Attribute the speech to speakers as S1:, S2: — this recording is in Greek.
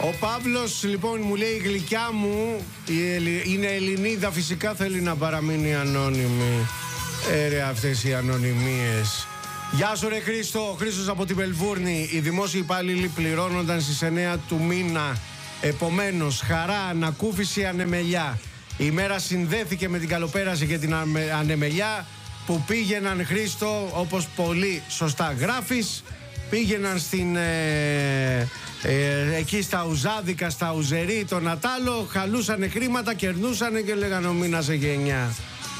S1: Ο Παύλος λοιπόν μου λέει: η γλυκιά μου είναι Ελληνίδα, φυσικά θέλει να παραμείνει ανώνυμη. Ρε αυτές οι ανωνυμίες. Γεια σου ρε Χρήστο, Χρήστος από την Μελβούρνη. Οι δημόσιοι υπάλληλοι πληρώνονταν στις 9 του μήνα. Επομένως, χαρά, ανακούφιση, ανεμελιά. Η μέρα συνδέθηκε με την καλοπέραση και την ανεμελιά που πήγαιναν, Χρήστο, όπως πολύ σωστά γράφεις, πήγαιναν στην, εκεί στα Ουζάδικα, στα Ουζερί, τον Ατάλο, χαλούσανε χρήματα, κερνούσανε και λέγανε ο μήνας σε γενιά.